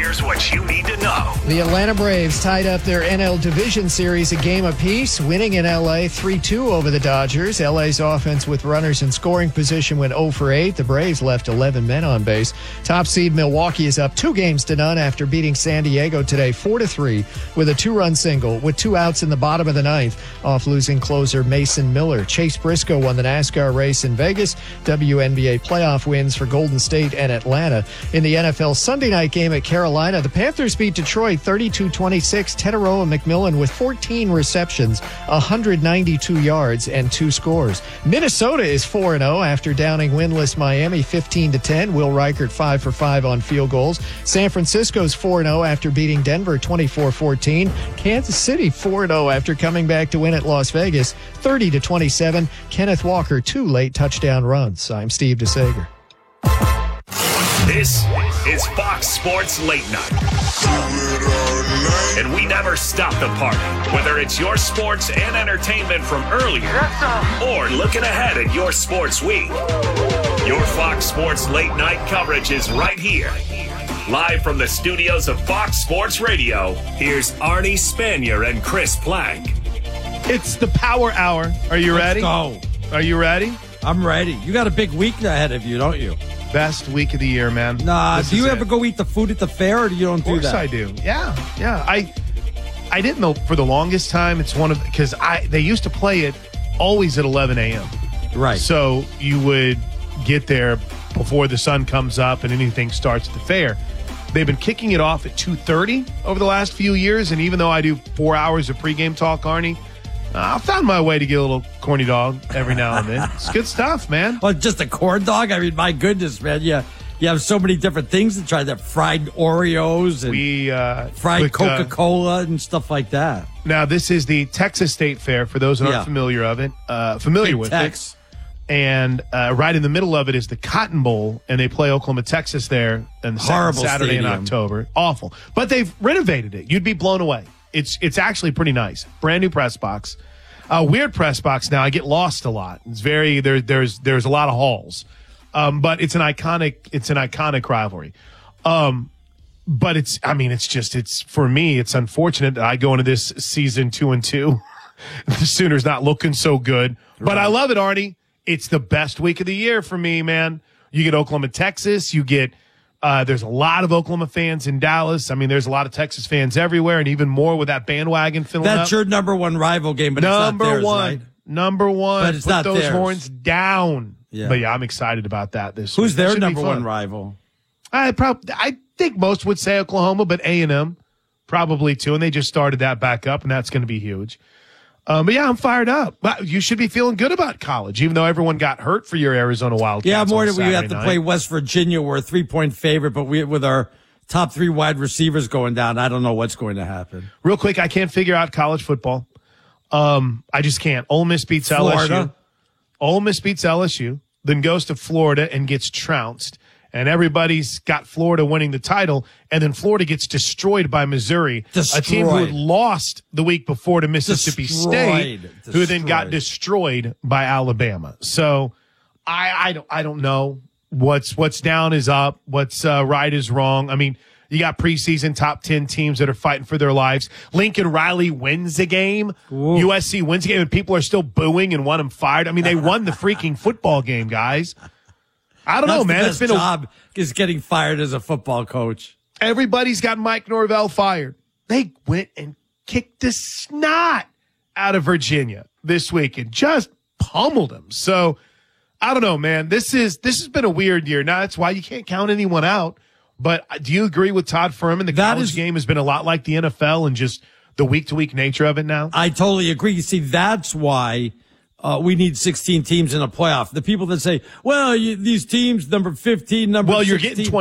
here's what you need to know. The Atlanta Braves tied up their NL Division Series a game apiece, winning in L.A. 3-2 over the Dodgers. L.A.'s offense with runners in scoring position went 0 for 8. The Braves left 11 men on base. Top seed Milwaukee is up 2-0 after beating San Diego today 4-3 with a 2-run single with 2 outs in the bottom of the ninth off losing closer Mason Miller. Chase Briscoe won the NASCAR race in Vegas. WNBA playoff wins for Golden State and Atlanta. In the NFL Sunday night game at Carolina, the Panthers beat Detroit 32-26. Teteroa McMillan with 14 receptions, 192 yards, and 2 scores. Minnesota is 4-0 after downing winless Miami 15-10. Will Reichert 5 for 5 on field goals. San Francisco's 4-0 after beating Denver 24-14. Kansas City 4-0 after coming back to win at Las Vegas 30-27. Kenneth Walker 2 late touchdown runs. I'm Steve DeSager. This is Fox Sports Late Night. And we never stop the party, whether it's your sports and entertainment from earlier or looking ahead at your sports week. Your Fox Sports Late Night coverage is right here. Live from the studios of Fox Sports Radio, here's Arnie Spanier and Chris Plank. It's the Power Hour. Are you ready? Let's go. Are you ready? I'm ready. You got a big week ahead of you, don't you? Best week of the year, man. Nah, do you ever go eat the food at the fair, or you don't do that? Of course I do. Yeah. I didn't know for the longest time. It's one of because they used to play it always at 11 a.m. Right. So you would get there before the sun comes up and anything starts at the fair. They've been kicking it off at 2:30 over the last few years, and even though I do 4 hours of pregame talk, Arnie, I found my way to get a little corny dog every now and then. It's good stuff, man. Well, just a corn dog? I mean, my goodness, man. You have so many different things to try. That fried Oreos and fried Coca-Cola and stuff like that. Now, this is the Texas State Fair, for those who aren't familiar with it. And right in the middle of it is the Cotton Bowl, and they play Oklahoma, Texas there on the Saturday in October. Awful. But they've renovated it. You'd be blown away. It's actually pretty nice. Brand new press box. Weird press box now. I get lost a lot. It's very there's a lot of halls. But it's an iconic rivalry. But it's for me, it's unfortunate that I go into this season 2-2. The Sooners not looking so good. But I love it, Arnie. It's the best week of the year for me, man. You get Oklahoma, Texas. You get there's a lot of Oklahoma fans in Dallas. I mean, there's a lot of Texas fans everywhere, and even more with that bandwagon filling up. That's your number one rival game, but it's not theirs, right? Number one. But it's Put not those theirs. Horns down. Yeah. But, I'm excited about that this Who's week. their number one rival? I think most would say Oklahoma, but A&M probably too, and they just started that back up, and that's going to be huge. But I'm fired up. You should be feeling good about college, even though everyone got hurt for your Arizona Wildcats. Yeah, more than we have to night. play West Virginia. We're a 3-point favorite, but with our top 3 wide receivers going down, I don't know what's going to happen. Real quick, I can't figure out college football. I just can't. Ole Miss beats LSU. Ole Miss beats LSU, then goes to Florida and gets trounced. And everybody's got Florida winning the title, and then Florida gets destroyed by Missouri, a team who had lost the week before to Mississippi State, who then got destroyed by Alabama. So I don't know what's down is up, what's right is wrong. I mean, you got preseason top 10 teams that are fighting for their lives. Lincoln Riley wins a game. Ooh. USC wins a game, and people are still booing and want him fired. I mean, they won the freaking football game, guys. I don't know, man. It's been job is getting fired as a football coach. Everybody's got Mike Norvell fired. They went and kicked the snot out of Virginia this week and just pummeled them. So I don't know, man. This has been a weird year. Now that's why you can't count anyone out. But do you agree with Todd Furman? The college game has been a lot like the NFL and just the week-to-week nature of it now. I totally agree. You see, that's why we need 16 teams in a playoff. The people that say, well, these teams, number 15, number 16. Well, you're getting